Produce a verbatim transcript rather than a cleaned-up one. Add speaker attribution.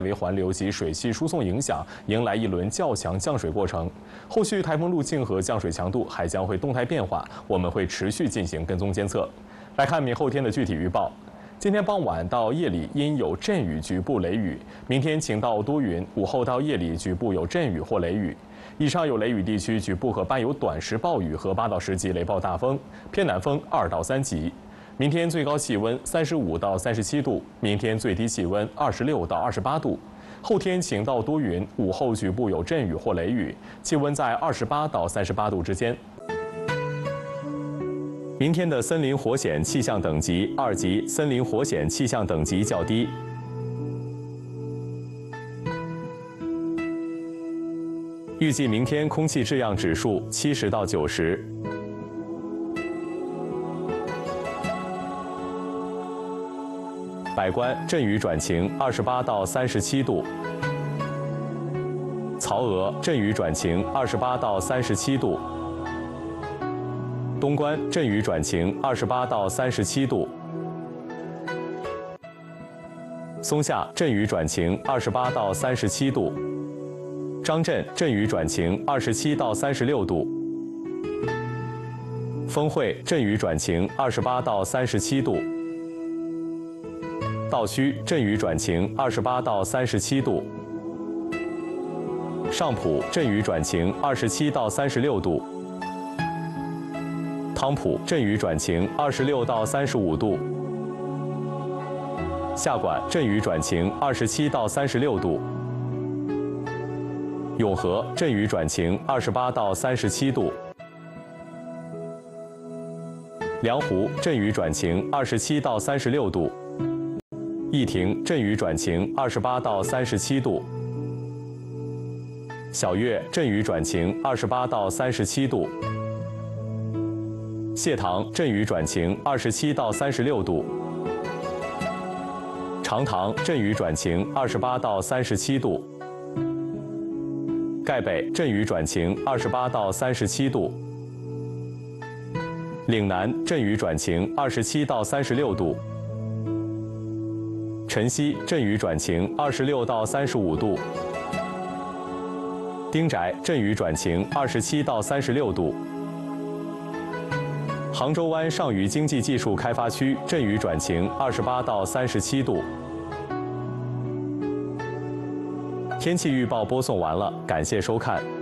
Speaker 1: 为环流及水系输送影响，迎来一轮较强降水过程。后续台风路径和降水强度还将会动态变化，我们会持续进行跟踪监测。来看明后天的具体预报。今天傍晚到夜里阴有阵雨，局部雷雨；明天晴到多云，午后到夜里局部有阵雨或雷雨。以上有雷雨地区局部可伴有短时暴雨和八到十级雷暴大风，偏南风二到三级。明天最高气温三十五到三十七度，明天最低气温二十六到二十八度。后天晴到多云，午后局部有阵雨或雷雨，气温在二十八到三十八度之间。明天的森林火险气象等级二级，森林火险气象等级较低。预计明天空气质量指数七十到九十。百官阵雨转晴，二十八到三十七度；曹娥阵雨转晴，二十八到三十七度；东关阵雨转晴，二十八到三十七度；松下阵雨转晴，二十八到三十七度；张镇阵雨转晴，二十七到三十六度；丰会阵雨转晴，二十八到三十七度。道区阵雨转晴，二十八到三十七度；上浦阵雨转晴，二十七到三十六度；汤浦阵雨转晴，二十六到三十五度；下管阵雨转晴，二十七到三十六度；永和阵雨转晴，二十八到三十七度；梁湖阵雨转晴，二十七到三十六度。义亭阵雨转晴，二十八到三十七度；小月阵雨转晴，二十八到三十七度；谢塘阵雨转晴，二十七到三十六度；长塘阵雨转晴，二十八到三十七度；盖北阵雨转晴，二十八到三十七度；岭南阵雨转晴，二十七到三十六度。辰溪阵雨转晴，二十六到三十五度；丁宅阵雨转晴，二十七到三十六度；杭州湾上虞经济技术开发区阵雨转晴，二十八到三十七度。天气预报播送完了，感谢收看。